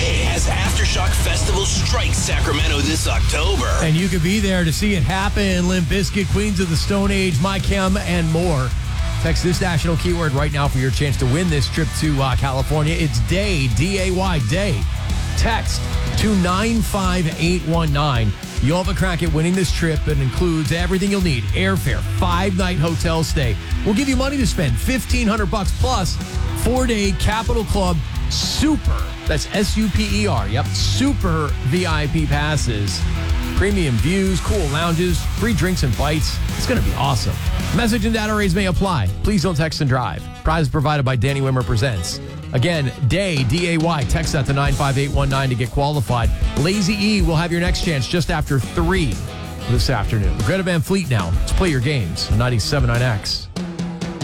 Day as Aftershock Festival strikes Sacramento this October. And you could be there to see it happen. Limp Bizkit, Queens of the Stone Age, My Chem, and more. Text this national keyword right now for your chance to win this trip to California. It's DAY, D-A-Y, DAY. Text to 95819. You'll have a crack at winning this trip. It includes everything you'll need. Airfare, 5-night hotel stay. We'll give you money to spend, $1,500 plus 4-day Capital Club Super. That's S-U-P-E-R. Yep, Super VIP passes. Premium views, cool lounges, free drinks and bites. It's going to be awesome. Message and data rates may apply. Please don't text and drive. Prize provided by Danny Wimmer Presents. Again, DAY, D-A-Y. Text that to 95819 to get qualified. Lazy E will have your next chance just after 3 this afternoon. Greta Van Fleet now. Let's play your games on 97.9X.